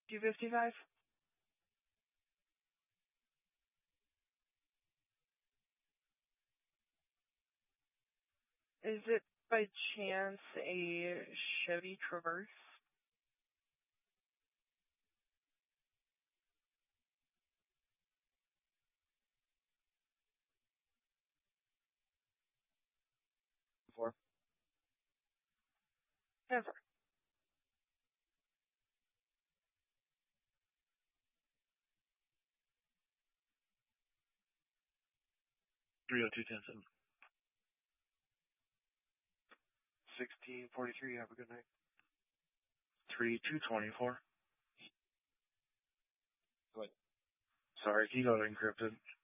255? Is it by chance a Chevy Traverse? Four. Never. Three 302-10-7. 1643, have a good night. 3224. Go ahead. Sorry, can you go to encrypted?